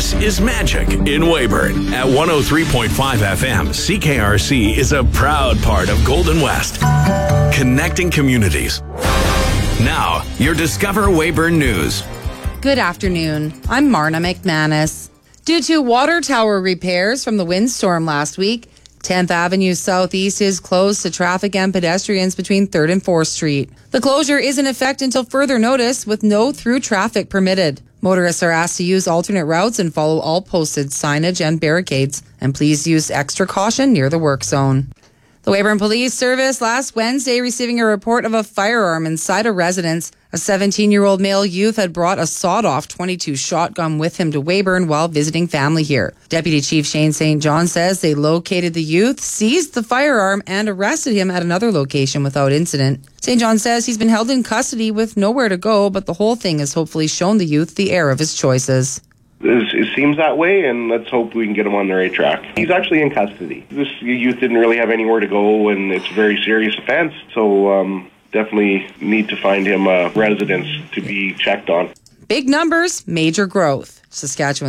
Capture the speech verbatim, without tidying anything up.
This is Magic in Weyburn. At one oh three point five F M, C K R C is a proud part of Golden West. Connecting communities. Now, your Discover Weyburn News. Good afternoon. I'm Marna McManus. Due to water tower repairs from the windstorm last week, tenth Avenue Southeast is closed to traffic and pedestrians between third and fourth Street. The closure is in effect until further notice, with no through traffic permitted. Motorists are asked to use alternate routes and follow all posted signage and barricades, and please use extra caution near the work zone. The Weyburn Police Service last Wednesday receiving a report of a firearm inside a residence. A seventeen-year-old male youth had brought a sawed-off twenty-two shotgun with him to Weyburn while visiting family here. Deputy Chief Shane Saint John says they located the youth, seized the firearm, and arrested him at another location without incident. Saint John says he's been held in custody with nowhere to go, but the whole thing has hopefully shown the youth the error of his choices. It seems that way, and let's hope we can get him on the right track. He's actually in custody. This youth didn't really have anywhere to go, and it's a very serious offense, so um, definitely need to find him a residence to be checked on. Big numbers, major growth. Saskatchewan